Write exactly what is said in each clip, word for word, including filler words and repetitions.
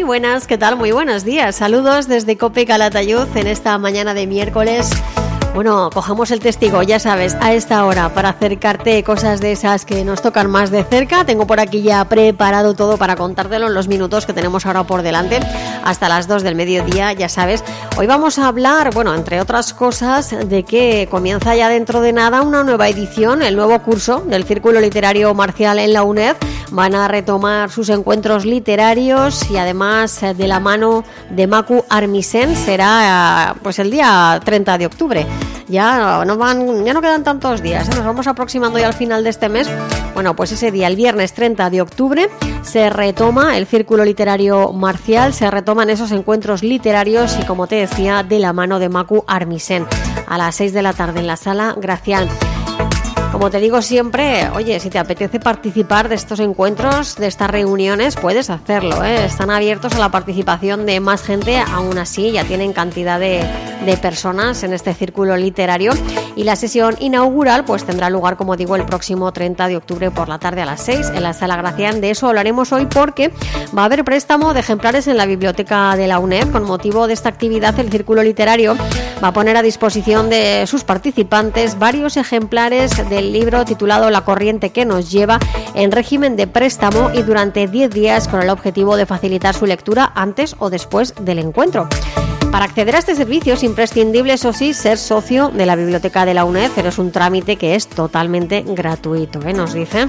buenas, ¿qué tal? Muy buenos días. Saludos desde COPE Calatayud en esta mañana de miércoles. Bueno, cojamos el testigo, ya sabes, a esta hora para acercarte cosas de esas que nos tocan más de cerca. Tengo por aquí ya preparado todo para contártelo en los minutos que tenemos ahora por delante, hasta las dos del mediodía, ya sabes. Hoy vamos a hablar, bueno, entre otras cosas, de que comienza ya dentro de nada una nueva edición, el nuevo curso del Círculo Literario Marcial en la UNED. Van a retomar sus encuentros literarios y además de la mano de Macu Armisen será pues el día treinta de octubre. Ya no van, ya no quedan tantos días, ¿eh? Nos vamos aproximando ya al final de este mes. Bueno, pues ese día, el viernes treinta de octubre, se retoma el Círculo Literario Marcial, se retoman esos encuentros literarios y, como te decía, de la mano de Macu Armisen, a las seis de la tarde en la Sala Gracián. Como te digo siempre, oye, si te apetece participar de estos encuentros, de estas reuniones, puedes hacerlo, ¿eh? Están abiertos a la participación de más gente, aún así ya tienen cantidad de, de personas en este círculo literario, y la sesión inaugural pues tendrá lugar, como digo, el próximo treinta de octubre por la tarde a las seis en la Sala Gracián. De eso hablaremos hoy porque va a haber préstamo de ejemplares en la biblioteca de la UNED. Con motivo de esta actividad, el Círculo Literario va a poner a disposición de sus participantes varios ejemplares de el libro titulado La corriente que nos lleva, en régimen de préstamo y durante diez días, con el objetivo de facilitar su lectura antes o después del encuentro. Para acceder a este servicio es imprescindible, eso sí, ser socio de la biblioteca de la UNED, pero es un trámite que es totalmente gratuito, ¿eh? Nos dice.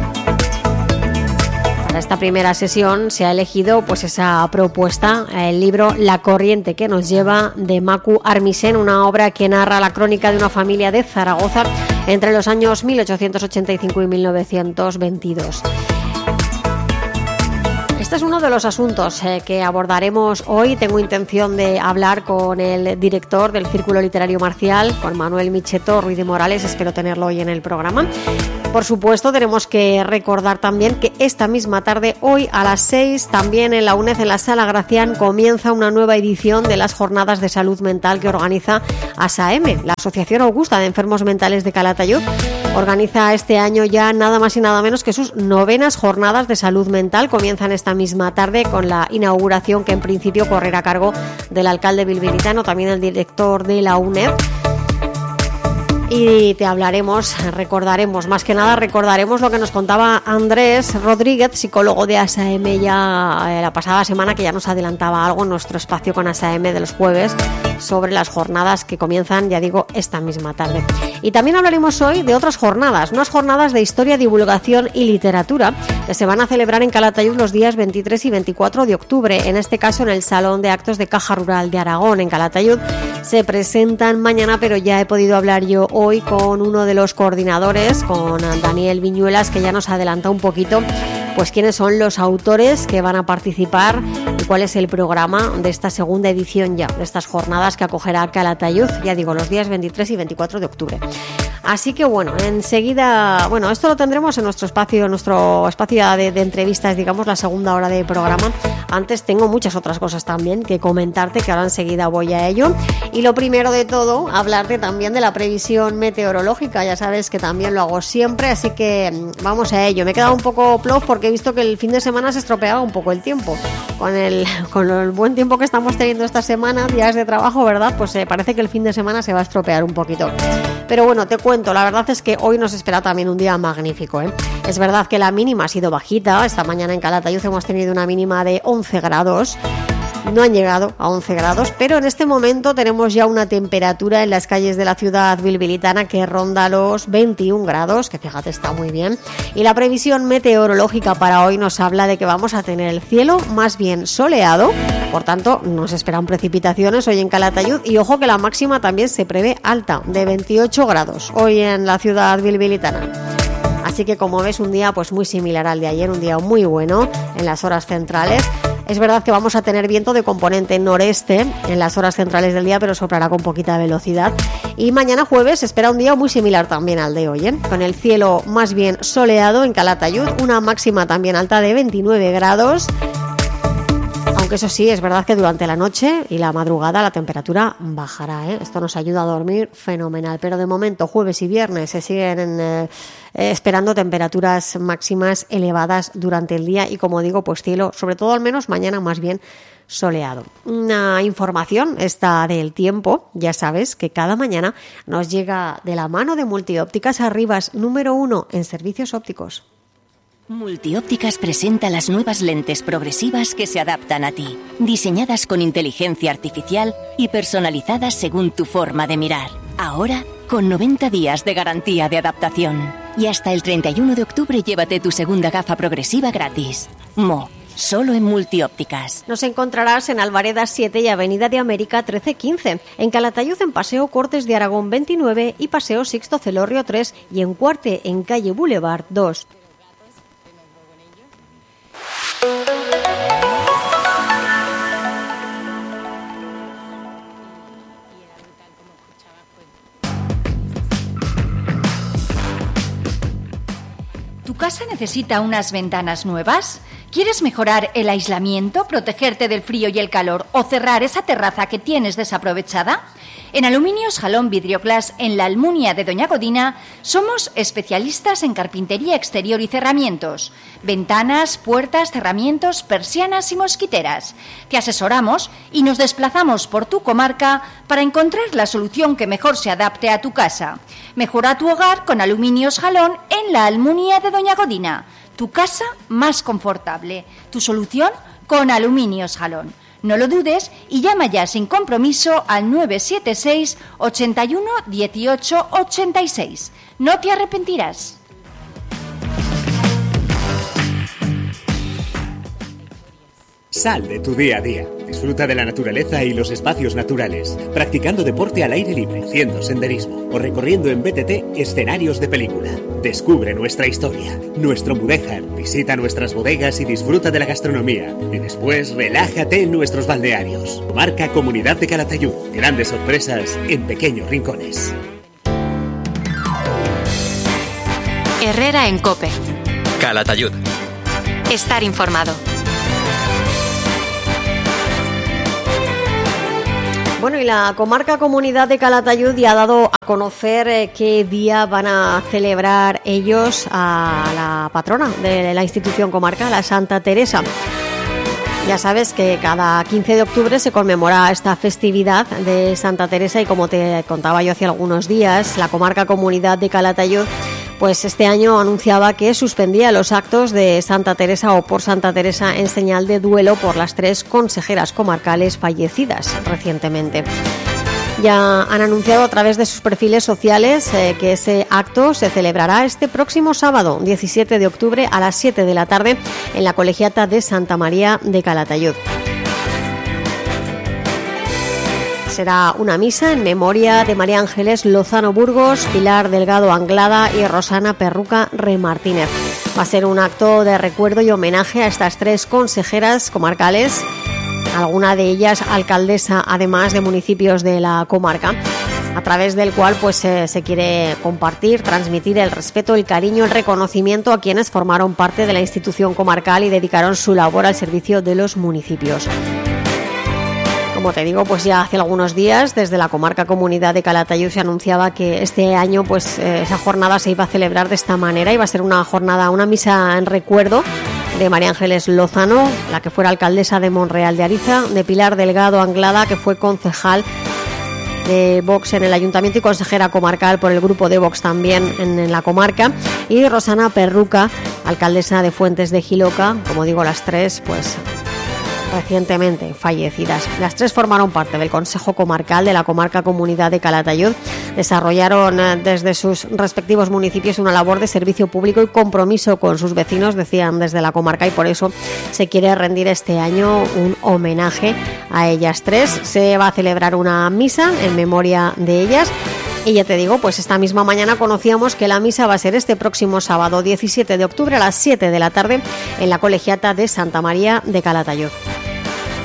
Para esta primera sesión se ha elegido pues esa propuesta, el libro La corriente que nos lleva, de Macu Armisen, una obra que narra la crónica de una familia de Zaragoza entre los años mil ochocientos ochenta y cinco y mil novecientos veintidós. Este es uno de los asuntos eh, que abordaremos hoy. Tengo intención de hablar con el director del Círculo Literario Marcial, con Manuel Micheto Ruiz de Morales. Espero tenerlo hoy en el programa. Por supuesto, tenemos que recordar también que esta misma tarde, hoy a las seis, también en la UNED, en la Sala Gracián, comienza una nueva edición de las Jornadas de Salud Mental que organiza ASAEME, la Asociación Augusta de Enfermos Mentales de Calatayud. Organiza este año ya nada más y nada menos que sus novenas Jornadas de Salud Mental. Comienzan esta misma tarde con la inauguración, que en principio correrá a cargo del alcalde bilbilitano, también el director de la UNED. Y te hablaremos, recordaremos, más que nada recordaremos lo que nos contaba Andrés Rodríguez, psicólogo de ASAEME, ya eh, la pasada semana, que ya nos adelantaba algo en nuestro espacio con ASAEME de los jueves sobre las jornadas que comienzan, ya digo, esta misma tarde. Y también hablaremos hoy de otras jornadas, unas jornadas de historia, divulgación y literatura que se van a celebrar en Calatayud los días veintitrés y veinticuatro de octubre, en este caso en el Salón de Actos de Caja Rural de Aragón, en Calatayud. Se presentan mañana, pero ya he podido hablar yo hoy con uno de los coordinadores, con Daniel Viñuelas, que ya nos adelanta un poquito pues quiénes son los autores que van a participar y cuál es el programa de esta segunda edición ya, de estas jornadas que acogerá Calatayud, ya digo, los días veintitrés y veinticuatro de octubre. Así que bueno, enseguida, bueno, esto lo tendremos en nuestro espacio, en nuestro espacio de, de entrevistas, digamos, la segunda hora de programa. Antes tengo muchas otras cosas también que comentarte, que ahora enseguida voy a ello. Y lo primero de todo, hablarte también de la previsión meteorológica. Ya sabes que también lo hago siempre, así que vamos a ello. Me he quedado un poco plof porque he visto que el fin de semana se estropeaba un poco el tiempo. Con el, con el buen tiempo que estamos teniendo esta semana, días de trabajo, ¿verdad? Pues eh, parece que el fin de semana se va a estropear un poquito. Pero bueno, te cuento, la verdad es que hoy nos espera también un día magnífico, ¿eh? Es verdad que la mínima ha sido bajita. Esta mañana en Calatayud hemos tenido una mínima de once grados. No han llegado a once grados, pero en este momento tenemos ya una temperatura en las calles de la ciudad bilbilitana que ronda los veintiún grados, que fíjate, está muy bien. Y la previsión meteorológica para hoy nos habla de que vamos a tener el cielo más bien soleado, por tanto nos esperan precipitaciones hoy en Calatayud, y ojo que la máxima también se prevé alta, de veintiocho grados hoy en la ciudad bilbilitana. Así que, como ves, un día pues muy similar al de ayer, un día muy bueno en las horas centrales. Es verdad que vamos a tener viento de componente noreste en las horas centrales del día, pero soplará con poquita velocidad. Y mañana jueves se espera un día muy similar también al de hoy, ¿eh? Con el cielo más bien soleado en Calatayud, una máxima también alta de veintinueve grados. Aunque eso sí, es verdad que durante la noche y la madrugada la temperatura bajará, ¿eh? Esto nos ayuda a dormir fenomenal. Pero de momento, jueves y viernes se siguen en, eh, esperando temperaturas máximas elevadas durante el día y, como digo, pues cielo, sobre todo al menos mañana más bien soleado. Una información esta del tiempo, ya sabes que cada mañana nos llega de la mano de Multiópticas Arribas, número uno en servicios ópticos. Multiópticas presenta las nuevas lentes progresivas que se adaptan a ti, diseñadas con inteligencia artificial y personalizadas según tu forma de mirar. Ahora, con noventa días de garantía de adaptación. Y hasta el treinta y uno de octubre llévate tu segunda gafa progresiva gratis. Mo, solo en Multiópticas. Nos encontrarás en Alvareda siete y Avenida de América trece quince, en Calatayud en Paseo Cortes de Aragón veintinueve y Paseo Sixto Celorrio tres y en Cuarte en Calle Boulevard dos. ¿Tu casa necesita unas ventanas nuevas? ¿Quieres mejorar el aislamiento, protegerte del frío y el calor o cerrar esa terraza que tienes desaprovechada? En Aluminios Jalón Vidrioglass, en la Almunia de Doña Godina, somos especialistas en carpintería exterior y cerramientos, ventanas, puertas, cerramientos, persianas y mosquiteras. Te asesoramos y nos desplazamos por tu comarca para encontrar la solución que mejor se adapte a tu casa. Mejora tu hogar con Aluminios Jalón en la Almunia de Doña Godina. Tu casa más confortable. Tu solución con Aluminios Jalón. No lo dudes y llama ya sin compromiso al nueve siete seis, ochenta y uno, dieciocho, ochenta y seis. No te arrepentirás. Sal de tu día a día. Disfruta de la naturaleza y los espacios naturales, practicando deporte al aire libre, haciendo senderismo o recorriendo en B T T escenarios de película. Descubre nuestra historia, nuestro Mudéjar, visita nuestras bodegas y disfruta de la gastronomía. Y después relájate en nuestros balnearios. Marca Comunidad de Calatayud. Grandes sorpresas en pequeños rincones. Herrera en COPE. Calatayud. Estar informado. Bueno, y la comarca Comunidad de Calatayud ya ha dado a conocer eh, qué día van a celebrar ellos a la patrona de la institución comarca, la Santa Teresa. Ya sabes que cada quince de octubre se conmemora esta festividad de Santa Teresa y, como te contaba yo hace algunos días, la comarca Comunidad de Calatayud pues este año anunciaba que suspendía los actos de Santa Teresa o por Santa Teresa en señal de duelo por las tres consejeras comarcales fallecidas recientemente. Ya han anunciado a través de sus perfiles sociales eh, que ese acto se celebrará este próximo sábado, diecisiete de octubre, a las siete de la tarde en la Colegiata de Santa María de Calatayud. Será una misa en memoria de María Ángeles Lozano Burgos, Pilar Delgado Anglada y Rosana Perruca Remartínez. Va a ser un acto de recuerdo y homenaje a estas tres consejeras comarcales, alguna de ellas alcaldesa además de municipios de la comarca, a través del cual pues eh, se quiere compartir, transmitir el respeto, el cariño, el reconocimiento a quienes formaron parte de la institución comarcal y dedicaron su labor al servicio de los municipios. Como te digo, pues ya hace algunos días desde la comarca Comunidad de Calatayud se anunciaba que este año pues eh, esa jornada se iba a celebrar de esta manera. Iba a ser una jornada, una misa en recuerdo de María Ángeles Lozano, la que fuera alcaldesa de Monreal de Ariza, de Pilar Delgado Anglada, que fue concejal de Vox en el ayuntamiento y consejera comarcal por el grupo de Vox también en, en la comarca, y Rosana Perruca, alcaldesa de Fuentes de Jiloca, como digo, las tres pues recientemente fallecidas. Las tres formaron parte del Consejo Comarcal de la comarca Comunidad de Calatayud. Desarrollaron eh, desde sus respectivos municipios una labor de servicio público y compromiso con sus vecinos, decían desde la comarca, y por eso se quiere rendir este año un homenaje a ellas tres. Se va a celebrar una misa en memoria de ellas. Y ya te digo, pues esta misma mañana conocíamos que la misa va a ser este próximo sábado diecisiete de octubre a las siete de la tarde en la Colegiata de Santa María de Calatayud.